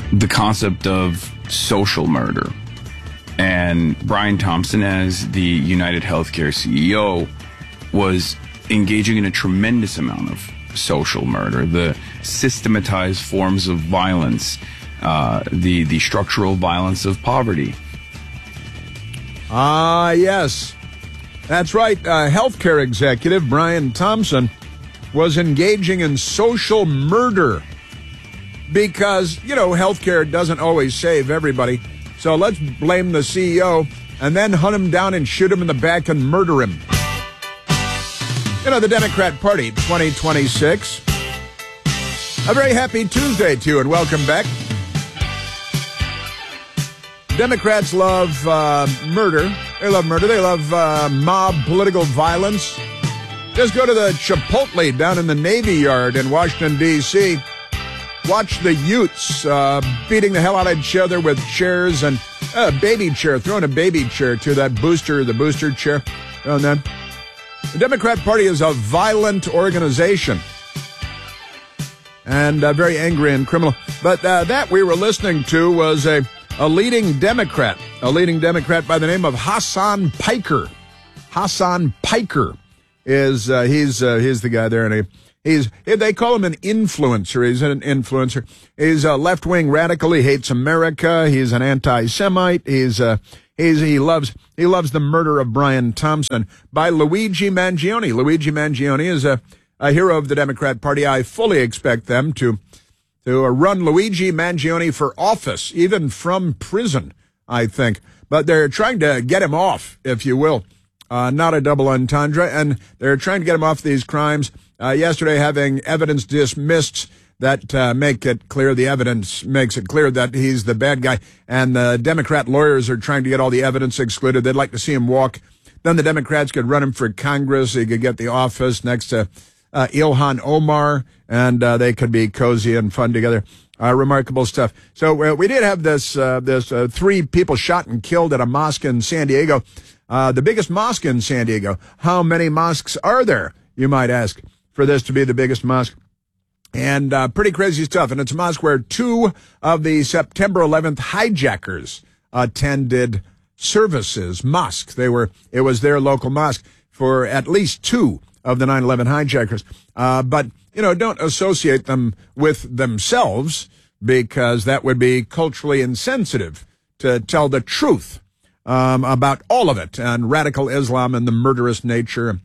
the concept of social murder. And Brian Thompson, as the United Healthcare CEO, was engaging in a tremendous amount of social murder, the systematized forms of violence, the structural violence of poverty. Yes. That's right. Healthcare executive Brian Thompson was engaging in social murder because, healthcare doesn't always save everybody. So let's blame the CEO and then hunt him down and shoot him in the back and murder him. The Democrat Party 2026. A very happy Tuesday to you and welcome back. Democrats love murder. They love murder. They love mob political violence. Just go to the Chipotle down in the Navy Yard in Washington, D.C. Watch the Utes beating the hell out of each other with chairs and a baby chair, throwing a baby chair to the booster chair. Throwing that. The Democrat Party is a violent organization and very angry and criminal. But that we were listening to was a leading Democrat by the name of Hassan Piker. Hassan Piker is he's the guy there, and they call him an influencer. He's an influencer. He's a left-wing radical. He hates America. He's an anti-Semite. He loves the murder of Brian Thompson by Luigi Mangione. Luigi Mangione is a hero of the Democrat Party. I fully expect them to run Luigi Mangione for office, even from prison, I think. But they're trying to get him off, if you will. Not a double entendre. And they're trying to get him off these crimes. Yesterday, having evidence dismissed that make it clear, the evidence makes it clear that he's the bad guy. And the Democrat lawyers are trying to get all the evidence excluded. They'd like to see him walk. Then the Democrats could run him for Congress. He could get the office next to Ilhan Omar, and they could be cozy and fun together. Remarkable stuff. So we did have this 3 people shot and killed at a mosque in San Diego, the biggest mosque in San Diego. How many mosques are there, you might ask, for this to be the biggest mosque? And pretty crazy stuff. And it's a mosque where 2 of the September 11th hijackers attended services. Mosque. It was their local mosque for at least 2 of the 9/11 hijackers. But, don't associate them with themselves, because that would be culturally insensitive to tell the truth about all of it, and radical Islam and the murderous nature.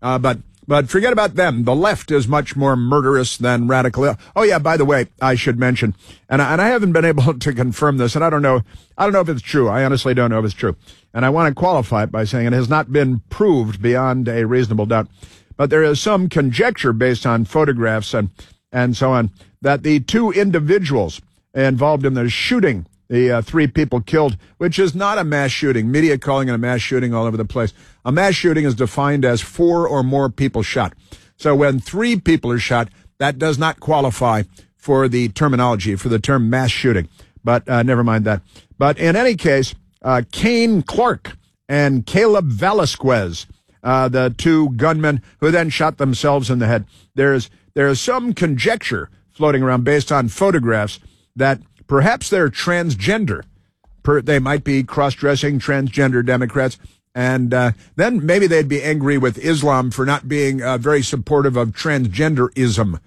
But forget about them. The left is much more murderous than radical. Oh yeah, by the way, I should mention, and I haven't been able to confirm this, and I don't know if it's true. I honestly don't know if it's true. And I want to qualify it by saying it has not been proved beyond a reasonable doubt. But there is some conjecture based on photographs and so on that the 2 individuals involved in the shooting, the 3 people killed, which is not a mass shooting. Media calling it a mass shooting all over the place. A mass shooting is defined as 4 or more people shot. So when 3 people are shot, that does not qualify for the terminology, for the term mass shooting. But never mind that. But in any case, Kane Clark and Caleb Velasquez, the 2 gunmen who then shot themselves in the head. There's some conjecture floating around based on photographs that perhaps they're transgender. They might be cross-dressing transgender Democrats. And then maybe they'd be angry with Islam for not being very supportive of transgenderism,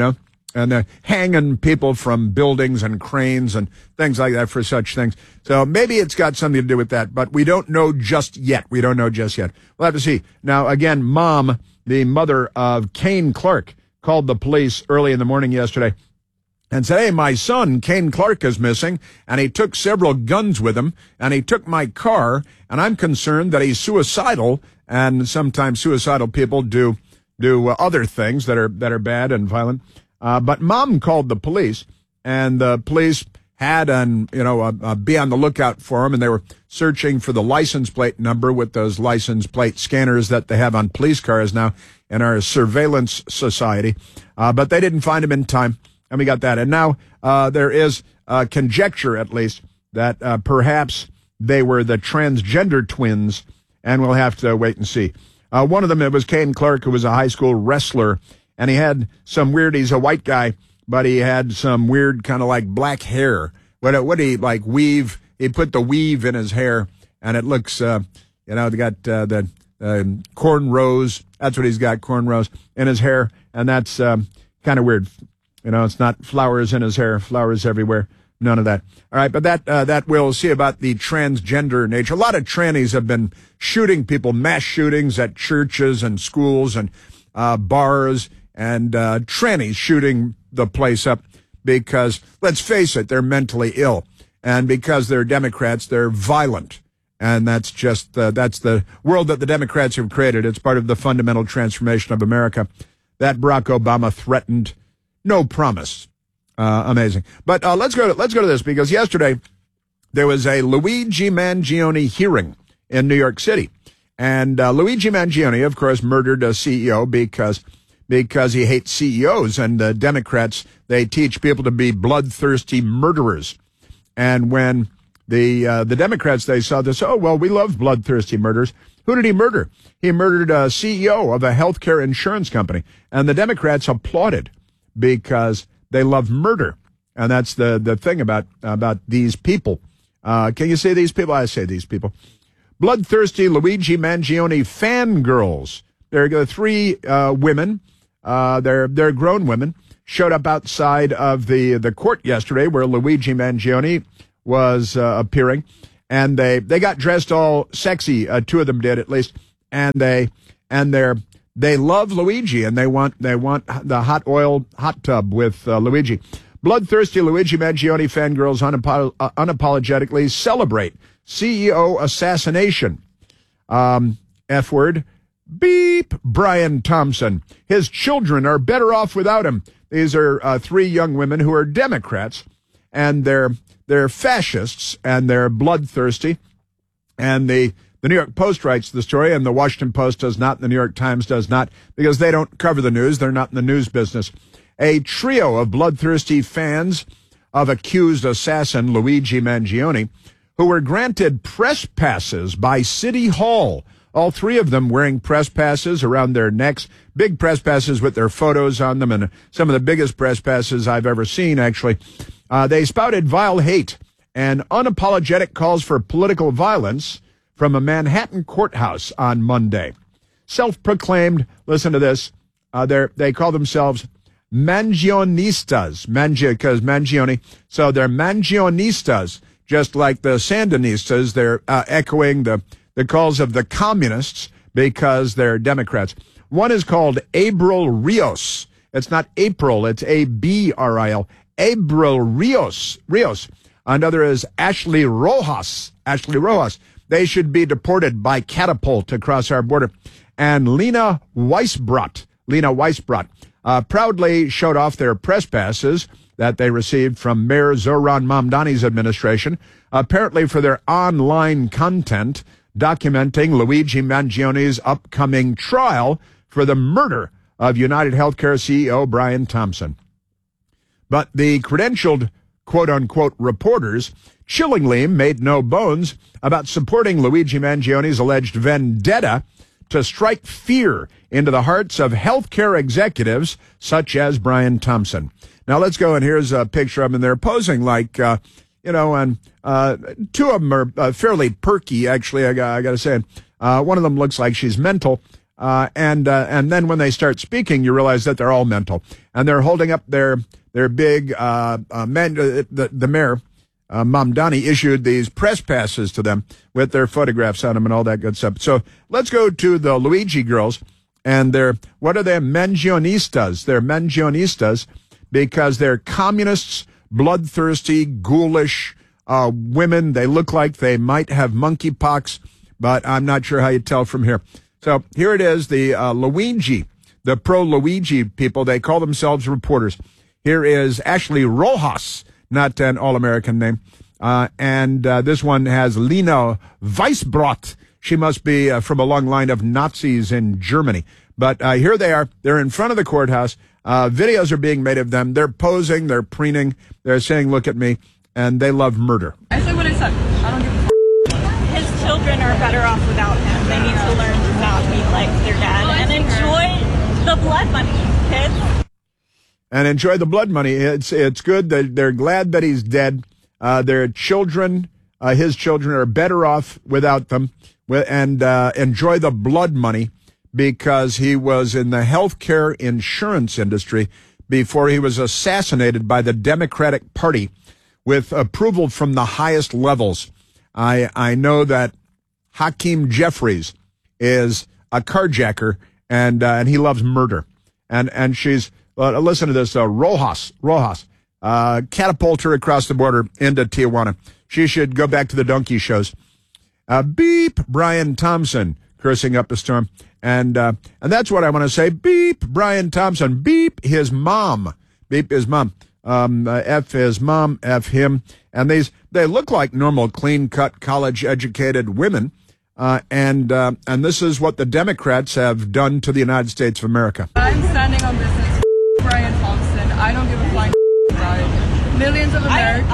and hanging people from buildings and cranes and things like that for such things. So maybe it's got something to do with that, but we don't know just yet. We'll have to see. Now, again, Mom, the mother of Kane Clark, called the police early in the morning yesterday and said, "Hey, my son, Kane Clark, is missing, and he took several guns with him, and he took my car, and I'm concerned that he's suicidal, and sometimes suicidal people do other things that are bad and violent." But Mom called the police, and the police had be on the lookout for him, and they were searching for the license plate number with those license plate scanners that they have on police cars now in our surveillance society. But they didn't find him in time, and we got that. And now there is conjecture, at least, that perhaps they were the transgender twins, and we'll have to wait and see. One of them, it was Kane Clark, who was a high school wrestler, and he had some weird, he's a white guy, but he had some weird kind of like black hair, What he like weave? He put the weave in his hair, and it looks, they got the cornrows. That's what he's got, cornrows in his hair, and that's kind of weird. It's not flowers in his hair, flowers everywhere. None of that. All right, but that we'll see about the transgender nature. A lot of trannies have been shooting people, mass shootings at churches and schools and bars, and trannies shooting the place up because, let's face it, they're mentally ill. And because they're Democrats, they're violent. And that's just, that's the world that the Democrats have created. It's part of the fundamental transformation of America that Barack Obama threatened. No promise. Amazing. But let's go to this, because yesterday there was a Luigi Mangione hearing in New York City. And Luigi Mangione, of course, murdered a CEO because he hates CEOs, and Democrats, they teach people to be bloodthirsty murderers. And when the Democrats, they saw this, oh, well, we love bloodthirsty murders. Who did he murder? He murdered a CEO of a healthcare insurance company. And the Democrats applauded because they love murder. And that's the thing about these people. Can you say these people? I say these people. Bloodthirsty Luigi Mangione fangirls. There are three women. They're grown women. Showed up outside of the court yesterday where Luigi Mangione was appearing, and they got dressed all sexy. Two of them did, at least, and they love Luigi, and they want the hot tub with Luigi. Bloodthirsty Luigi Mangione fangirls unapologetically celebrate CEO assassination. F word. Beep. Brian Thompson. His children are better off without him. These are three young women who are Democrats, and they're fascists, and they're bloodthirsty. And the New York Post writes the story, and the Washington Post does not, and the New York Times does not, because they don't cover the news. They're not in the news business. A trio of bloodthirsty fans of accused assassin Luigi Mangione, who were granted press passes by City Hall. All three of them wearing press passes around their necks, big press passes with their photos on them, and some of the biggest press passes I've ever seen, actually. They spouted vile hate and unapologetic calls for political violence from a Manhattan courthouse on Monday. Self-proclaimed, listen to this, they call themselves Mangionistas, because Mangione, so they're Mangionistas, just like the Sandinistas. They're echoing the calls of the communists because they're Democrats. One is called Abril Rios. It's not April, it's A-B-R-I-L. Abril Rios. Another is Ashley Rojas. They should be deported by catapult across our border. And Lena Weisbrot proudly showed off their press passes that they received from Mayor Zohran Mamdani's administration, apparently for their online content documenting Luigi Mangione's upcoming trial for the murder of United Healthcare CEO Brian Thompson. But the credentialed quote-unquote reporters chillingly made no bones about supporting Luigi Mangione's alleged vendetta to strike fear into the hearts of healthcare executives such as Brian Thompson. Now let's go, and here's a picture of them. They're posing like, and two of them are fairly perky, actually, I got to say. One of them looks like she's mental, and then when they start speaking, you realize that they're all mental. And they're holding up their big, the mayor, Mamdani, issued these press passes to them with their photographs on them and all that good stuff. So let's go to the Luigi girls, and what are they? Mangionistas. They're Mangionistas because they're communists, bloodthirsty, ghoulish women. They look like they might have monkeypox, but I'm not sure how you tell from here. So here it is, the Luigi, the pro-Luigi people. They call themselves reporters. Here is Ashley Rojas, not an all-American name. And this one has Lena Weisbrot. She must be from a long line of Nazis in Germany. But here they are. They're in front of the courthouse. Videos are being made of them. They're posing. They're preening. They're saying, look at me. And they love murder. I said what I said. I don't give a f***. His children are better off without him. They need to learn to not be like their dad and enjoy the blood money, kids. And enjoy the blood money. It's good that they're glad that he's dead. Their children, his children, are better off without them and enjoy the blood money because he was in the healthcare insurance industry before he was assassinated by the Democratic Party with approval from the highest levels. I know that Hakeem Jeffries is a carjacker and he loves murder. And she's, listen to this, Rojas, catapult her across the border into Tijuana. She should go back to the donkey shows. Beep, Brian Thompson, cursing up a storm. And that's what I want to say. Beep, Brian Thompson. Beep, his mom. Beep, his mom. F his mom, F him. And they look like normal, clean-cut, college-educated women. And this is what the Democrats have done to the United States of America. I'm standing on business. Brian Thompson. I don't give a flying about. Millions of Americans.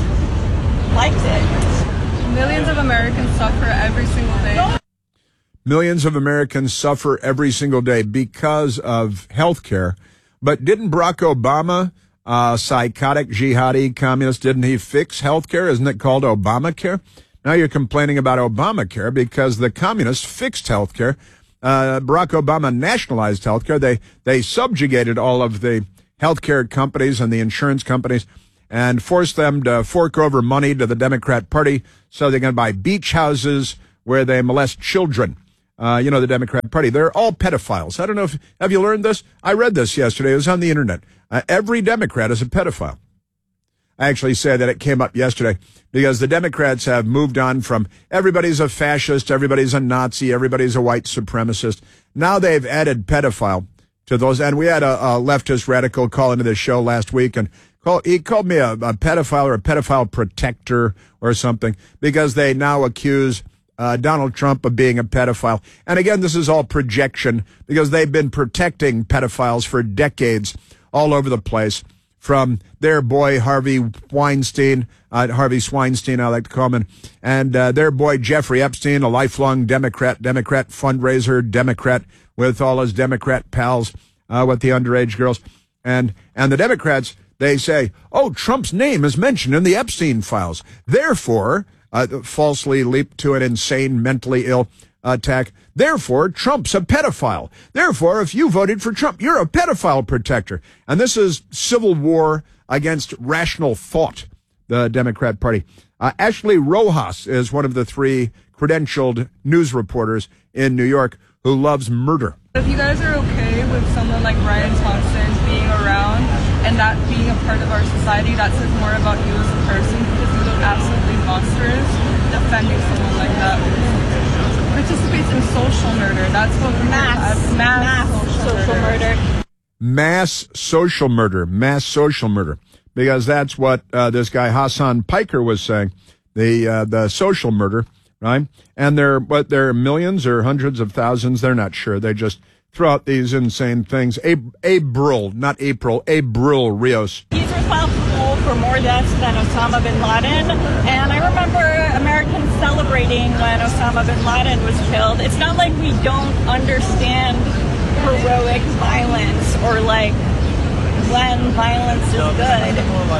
I liked it. Millions of Americans suffer every single day. Millions of Americans suffer every single day because of health care. But didn't Barack Obama, psychotic, jihadi, communist, didn't he fix health care? Isn't it called Obamacare? Now you're complaining about Obamacare because the communists fixed health care. Barack Obama nationalized health care. They subjugated all of the health care companies and the insurance companies and forced them to fork over money to the Democrat Party so they can buy beach houses where they molest children. The Democrat Party. They're all pedophiles. I don't know have you learned this? I read this yesterday. It was on the internet. Every Democrat is a pedophile. I actually say that it came up yesterday because the Democrats have moved on from everybody's a fascist, everybody's a Nazi, everybody's a white supremacist. Now they've added pedophile to those. And we had a leftist radical call into this show last week and he called me a pedophile or a pedophile protector or something because they now accuse Donald Trump of being a pedophile. And again, this is all projection because they've been protecting pedophiles for decades all over the place, from their boy Harvey Swinestein, I like to call him, and their boy Jeffrey Epstein, a lifelong Democrat fundraiser, Democrat with all his Democrat pals with the underage girls. And the Democrats, they say, oh, Trump's name is mentioned in the Epstein files. Therefore, falsely leap to an insane, mentally ill attack. Therefore, Trump's a pedophile. Therefore, if you voted for Trump, you're a pedophile protector. And this is civil war against rational thought, the Democrat Party. Ashley Rojas is one of the 3 credentialed news reporters in New York who loves murder. If you guys are okay with someone like Brian Thompson being around and that being a part of our society, that says more about you as a person because you look absolutely monstrous defending someone like that who participates in social murder. That's what mass social murder. Mass social murder. Mass social murder. Because that's what this guy Hassan Piker was saying. The social murder, right? And they're millions or hundreds of thousands. They're not sure. They just throw out these insane things. Abril Rios. He's responsible for more deaths than Osama bin Laden. And I remember Americans celebrating when Osama bin Laden was killed. It's not like we don't understand heroic violence or like when violence is good.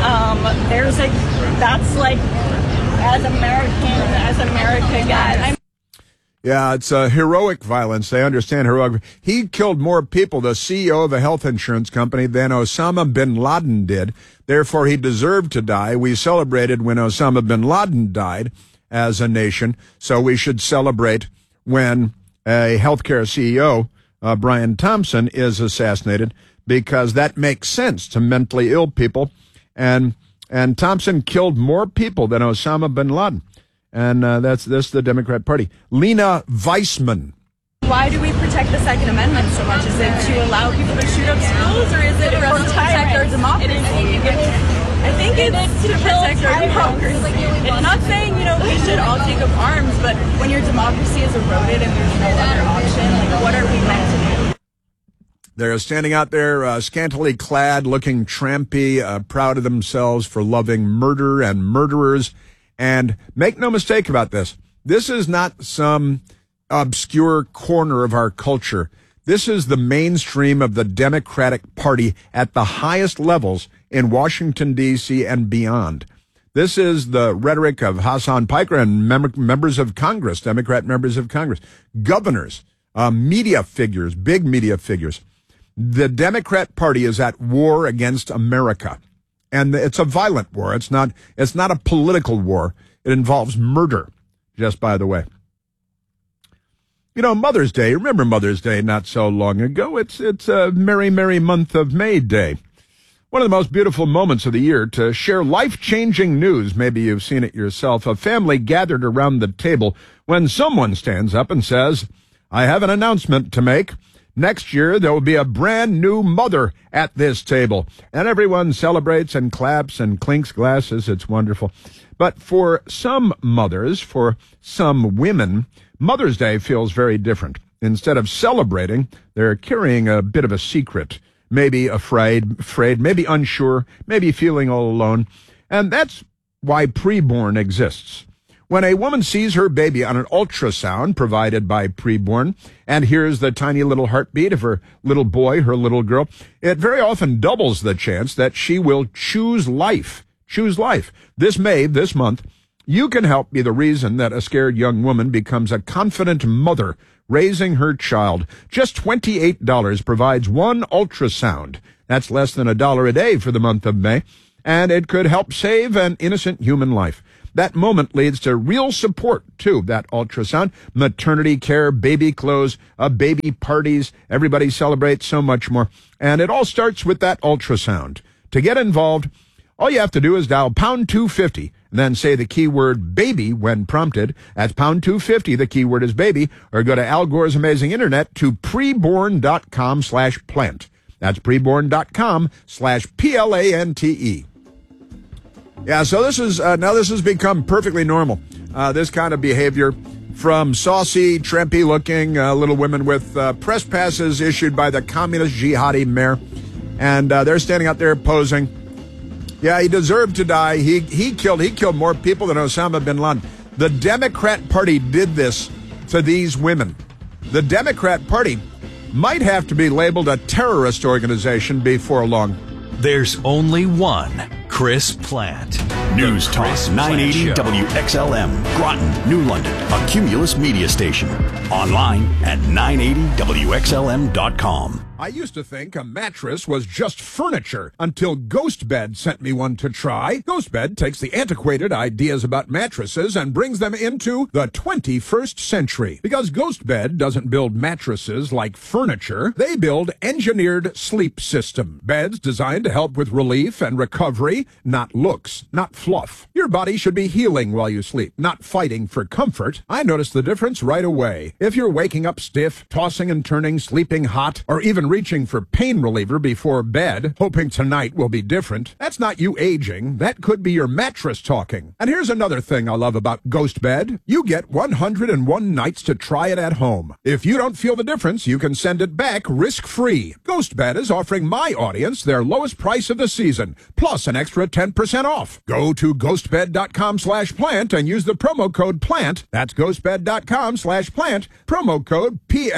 That's like as America gets. Yeah, it's heroic violence. They understand heroic. He killed more people, the CEO of a health insurance company, than Osama bin Laden did. Therefore, he deserved to die. We celebrated when Osama bin Laden died as a nation. So we should celebrate when a healthcare CEO, Brian Thompson, is assassinated because that makes sense to mentally ill people. And Thompson killed more people than Osama bin Laden. And that's the Democrat Party. Lena Weissman. Why do we protect the Second Amendment so much? Is it to allow people to shoot up schools, or is it for us to protect our democracy? I think it's to protect our democracy. It's not saying, we should all take up arms, but when your democracy is eroded and there's no other option, what are we meant to do? They're standing out there scantily clad, looking trampy, proud of themselves for loving murder and murderers. And make no mistake about this. This is not some obscure corner of our culture. This is the mainstream of the Democratic Party at the highest levels in Washington, D.C. and beyond. This is the rhetoric of Hasan Piker and members of Congress, Democrat members of Congress, governors, media figures, big media figures. The Democrat Party is at war against America, and it's a violent war. It's not a political war. It involves murder, just by the way. You know, Mother's Day, remember Mother's Day not so long ago? It's a merry, merry month of May Day. One of the most beautiful moments of the year to share life-changing news. Maybe you've seen it yourself. A family gathered around the table when someone stands up and says, I have an announcement to make. Next year, there will be a brand new mother at this table. And everyone celebrates and claps and clinks glasses. It's wonderful. But for some mothers, for some women, Mother's Day feels very different. Instead of celebrating, they're carrying a bit of a secret. Maybe afraid, maybe unsure, maybe feeling all alone. And that's why Preborn exists. When a woman sees her baby on an ultrasound provided by Preborn and hears the tiny little heartbeat of her little boy, her little girl, it very often doubles the chance that she will choose life. Choose life. This month, you can help be the reason that a scared young woman becomes a confident mother raising her child. Just $28 provides one ultrasound. That's less than $1 a day for the month of May, and it could help save an innocent human life. That moment leads to real support, too, that ultrasound, maternity care, baby clothes, baby parties, everybody celebrates, so much more. And it all starts with that ultrasound. To get involved, all you have to do is dial pound 250 and then say the keyword baby when prompted. That's pound 250. The keyword is baby, or go to Al Gore's Amazing Internet to preborn.com/plant. That's preborn.com/PLANTE. Yeah, so this has become perfectly normal. This kind of behavior from saucy, trampy-looking little women with press passes issued by the communist jihadi mayor, and they're standing out there posing. Yeah, he deserved to die. He killed more people than Osama bin Laden. The Democrat Party did this to these women. The Democrat Party might have to be labeled a terrorist organization before long. There's only one Chris Plant. News Talk 980 WXLM, Groton, New London, a Cumulus media station. Online at 980WXLM.com. I used to think a mattress was just furniture until GhostBed sent me one to try. GhostBed takes the antiquated ideas about mattresses and brings them into the 21st century. Because GhostBed doesn't build mattresses like furniture. They build engineered sleep system. Beds designed to help with relief and recovery, not looks, not fluff. Your body should be healing while you sleep, not fighting for comfort. I noticed the difference right away. If you're waking up stiff, tossing and turning, sleeping hot, or even reaching for pain reliever before bed, hoping tonight will be different, that's not you aging. That could be your mattress talking. And here's another thing I love about GhostBed. You get 101 nights to try it at home. If you don't feel the difference, you can send it back risk-free. GhostBed is offering my audience their lowest price of the season, plus an extra 10% off. Go to ghostbed.com/plant and use the promo code PLANT. That's ghostbed.com/plant, promo code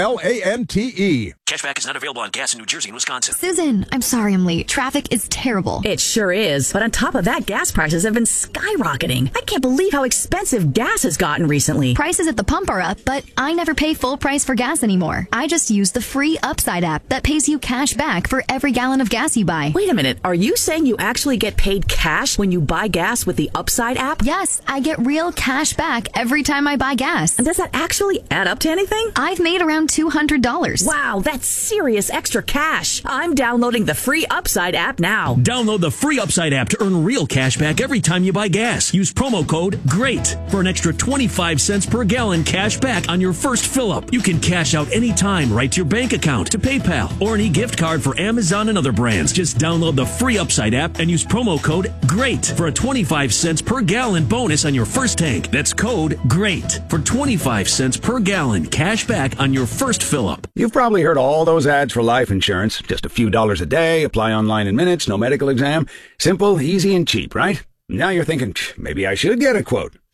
PLANTE. Cashback is not available on gas in New Jersey and Wisconsin. Susan, I'm sorry I'm late. Traffic is terrible. It sure is. But on top of that, gas prices have been skyrocketing. I can't believe how expensive gas has gotten recently. Prices at the pump are up, but I never pay full price for gas anymore. I just use the free Upside app that pays you cash back for every gallon of gas you buy. Wait a minute. Are you saying you actually get paid cash when you buy gas with the Upside app? Yes, I get real cash back every time I buy gas. And does that actually add up to anything? I've made around $200. Wow, that's serious extra cash. I'm downloading the free Upside app now. Download the free Upside app to earn real cash back every time you buy gas. Use promo code GREAT for an extra 25 cents per gallon cash back on your first fill-up. You can cash out anytime right to your bank account, to PayPal, or an e-gift card for Amazon and other brands. Just download the free Upside app and use promo code GREAT for a 25 cents per gallon bonus on your first tank. That's code GREAT for 25 cents per gallon cash back on your first fill-up. You've probably heard all those ads for life insurance. Just a few dollars a day, apply online in minutes, no medical exam. Simple, easy, and cheap, right? Now you're thinking, maybe I should get a quote.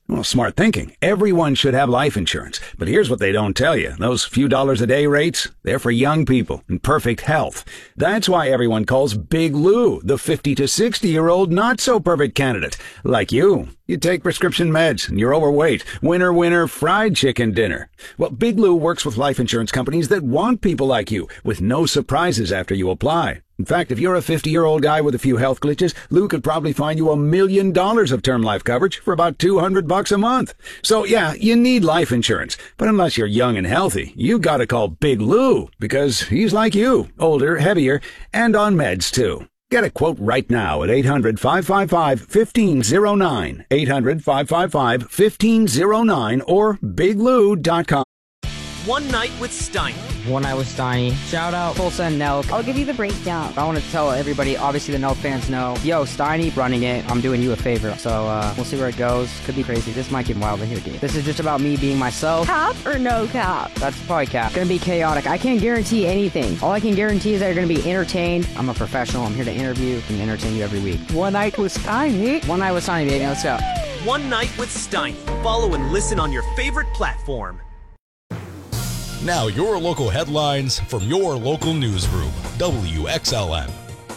Well, smart thinking. Everyone should have life insurance. But here's what they don't tell you. Those few dollars a day rates, they're for young people in perfect health. That's why everyone calls Big Lou the 50 to 60-year-old not-so-perfect candidate. Like you. You take prescription meds and you're overweight. Winner, winner, fried chicken dinner. Well, Big Lou works with life insurance companies that want people like you, with no surprises after you apply. In fact, if you're a 50-year-old guy with a few health glitches, Lou could probably find you $1 million of term life coverage for about $200 a month. So yeah, you need life insurance. But unless you're young and healthy, you gotta call Big Lou, because he's like you, older, heavier, and on meds too. Get a quote right now at 800-555-1509, 800-555-1509, or biglou.com. One Night with Steiny. One Night with Steiny. Shout out Tulsa and Nelk. I'll give you the breakdown. I want to tell everybody, obviously the Nelk fans know, yo, Steiny running it. I'm doing you a favor. So we'll see where it goes. Could be crazy. This might get wild in here, dude. This is just about me being myself. Cap or no cap? That's probably cap. It's gonna be chaotic. I can't guarantee anything. All I can guarantee is that you're gonna be entertained. I'm a professional. I'm here to interview and entertain you every week. One Night with Steiny. One Night with Steiny, baby. Let's go. One Night with Steiny. Follow and listen on your favorite platform. Now your local headlines from your local newsroom, WXLM.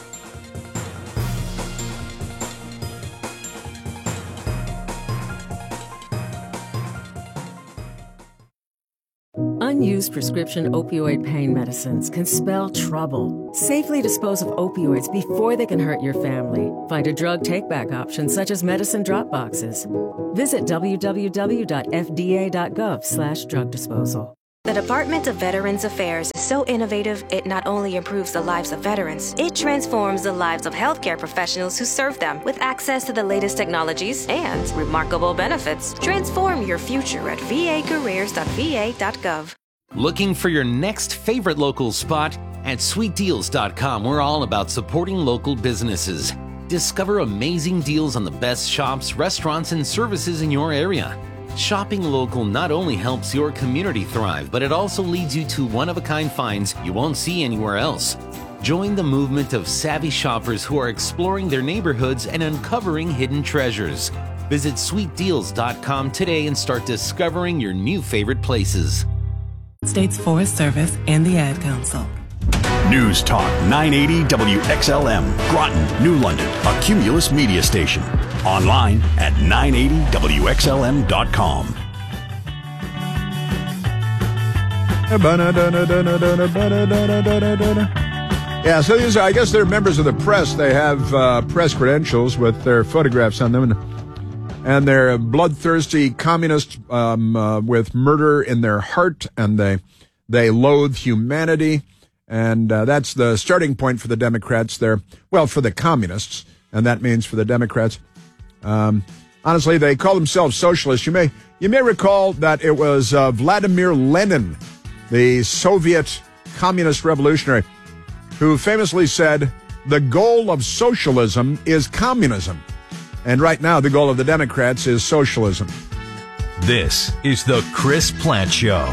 Unused prescription opioid pain medicines can spell trouble. Safely dispose of opioids before they can hurt your family. Find a drug take-back option such as medicine drop boxes. Visit www.fda.gov/drug disposal. The Department of Veterans Affairs is so innovative, it not only improves the lives of veterans, it transforms the lives of healthcare professionals who serve them with access to the latest technologies and remarkable benefits. Transform your future at vacareers.va.gov. Looking for your next favorite local spot? At sweetdeals.com, we're all about supporting local businesses. Discover amazing deals on the best shops, restaurants, and services in your area. Shopping local not only helps your community thrive, but it also leads you to one-of-a-kind finds you won't see anywhere else. Join the movement of savvy shoppers who are exploring their neighborhoods and uncovering hidden treasures. Visit sweetdeals.com today and start discovering your new favorite places. States Forest Service and the Ad Council. News Talk 980 WXLM, Groton, New London, a Cumulus media station. Online at 980WXLM.com. Yeah, so these are, I guess they're members of the press. They have press credentials with their photographs on them. And they're bloodthirsty communists with murder in their heart, and they loathe humanity. And that's the starting point for the Democrats there. Well, for the communists, and that means for the Democrats. Honestly, they call themselves socialists. You may recall that it was Vladimir Lenin, the Soviet communist revolutionary, who famously said, "The goal of socialism is communism." And right now, the goal of the Democrats is socialism. This is the Chris Plante Show.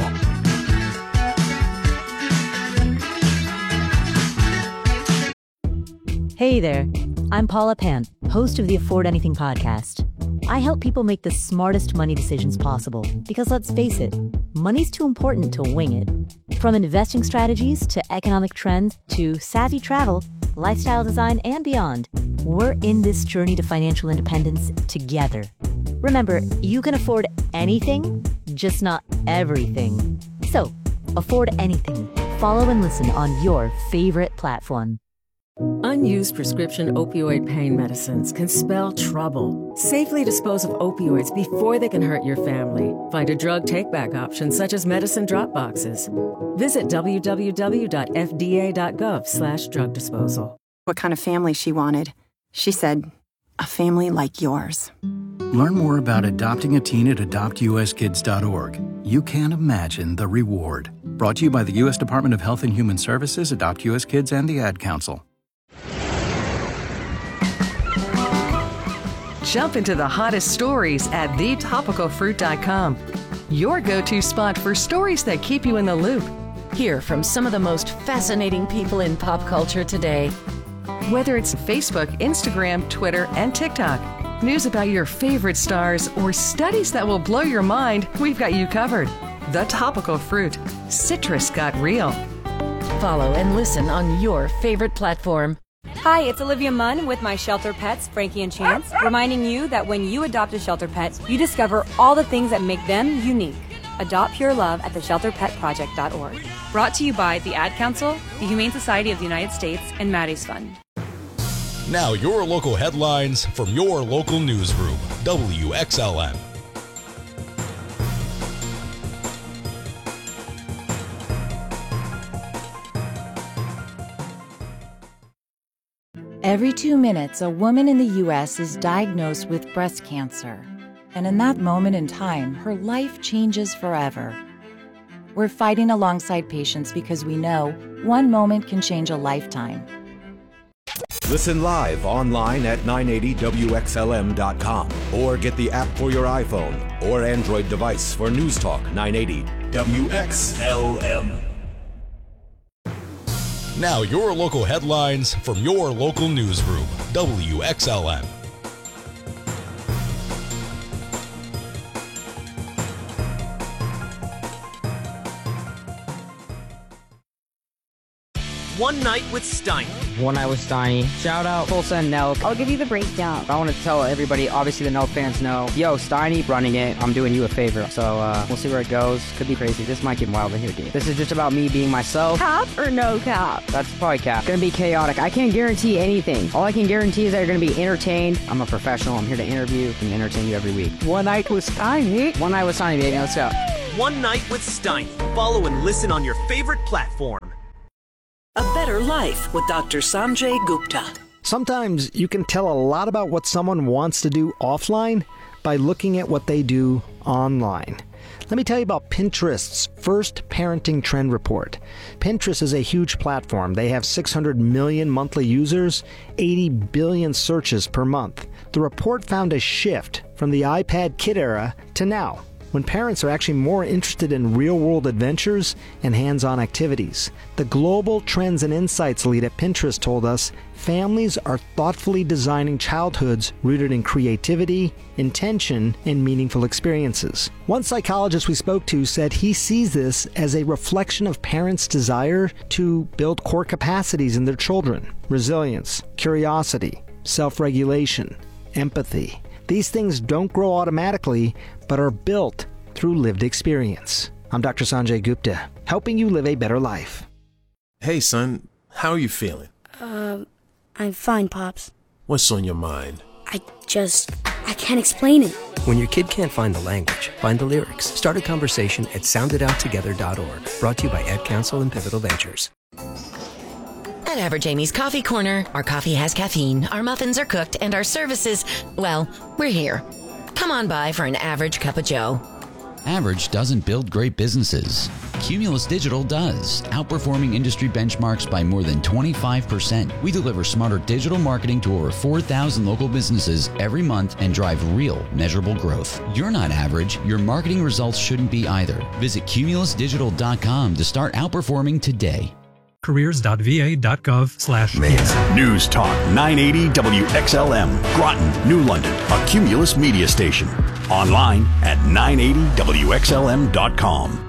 Hey there, I'm Paula Pan, host of the Afford Anything podcast. I help people make the smartest money decisions possible because let's face it, money's too important to wing it. From investing strategies to economic trends to savvy travel, lifestyle design, and beyond, we're in this journey to financial independence together. Remember, you can afford anything, just not everything. So, afford anything. Follow and listen on your favorite platform. Unused prescription opioid pain medicines can spell trouble. Safely dispose of opioids before they can hurt your family. Find a drug take-back option such as medicine drop boxes. Visit www.fda.gov/drug disposal. What kind of family she wanted. She said, a family like yours. Learn more about adopting a teen at adoptuskids.org. You can't imagine the reward. Brought to you by the U.S. Department of Health and Human Services, Adopt U.S. Kids, and the Ad Council. Jump into the hottest stories at thetopicalfruit.com. Your go-to spot for stories that keep you in the loop. Hear from some of the most fascinating people in pop culture today. Whether it's Facebook, Instagram, Twitter, and TikTok, news about your favorite stars, or studies that will blow your mind, we've got you covered. The Topical Fruit. Citrus got real. Follow and listen on your favorite platform. Hi, it's Olivia Munn with my shelter pets, Frankie and Chance, reminding you that when you adopt a shelter pet, you discover all the things that make them unique. Adopt Pure Love at theshelterpetproject.org. Brought to you by the Ad Council, the Humane Society of the United States, and Maddie's Fund. Now your local headlines from your local newsroom, WXLM. Every 2 minutes, a woman in the U.S. is diagnosed with breast cancer. And in that moment in time, her life changes forever. We're fighting alongside patients because we know one moment can change a lifetime. Listen live online at 980WXLM.com or get the app for your iPhone or Android device for News Talk 980 WXLM. Now your local headlines from your local newsroom, WXLM. One Night with Steiny. One Night with Steiny. Shout out Full Send Nelk. I'll give you the breakdown. I want to tell everybody, obviously the Nelk fans know, yo, Steiny running it. I'm doing you a favor. So we'll see where it goes. Could be crazy. This might get wild in here, dude. This is just about me being myself. Cap or no cap? That's probably cap. Gonna be chaotic. I can't guarantee anything. All I can guarantee is that you're gonna be entertained. I'm a professional. I'm here to interview and entertain you every week. One Night with Steiny. One Night with Steiny, baby. Let's go. One Night with Steiny. Follow and listen on your favorite platform. A Better Life with Dr. Sanjay Gupta. Sometimes you can tell a lot about what someone wants to do offline by looking at what they do online. Let me tell you about Pinterest's first parenting trend report. Pinterest is a huge platform. They have 600 million monthly users, 80 billion searches per month. The report found a shift from the iPad kid era to now, when parents are actually more interested in real-world adventures and hands-on activities. The Global Trends and Insights lead at Pinterest told us families are thoughtfully designing childhoods rooted in creativity, intention, and meaningful experiences. One psychologist we spoke to said he sees this as a reflection of parents' desire to build core capacities in their children: resilience, curiosity, self-regulation, empathy. These things don't grow automatically, but are built through lived experience. I'm Dr. Sanjay Gupta, helping you live a better life. Hey, son, how are you feeling? I'm fine, Pops. What's on your mind? I can't explain it. When your kid can't find the language, find the lyrics. Start a conversation at sounditouttogether.org. Brought to you by Ad Council and Pivotal Ventures. At Average Amy's Coffee Corner, our coffee has caffeine, our muffins are cooked, and our services, well, we're here. Come on by for an average cup of joe. Average doesn't build great businesses. Cumulus Digital does, outperforming industry benchmarks by more than 25%. We deliver smarter digital marketing to over 4,000 local businesses every month and drive real, measurable growth. You're not average. Your marketing results shouldn't be either. Visit cumulusdigital.com to start outperforming today. careers.va.gov/media. News Talk 980 WXLM, Groton, New London, a Cumulus media station. Online at 980WXLM.com.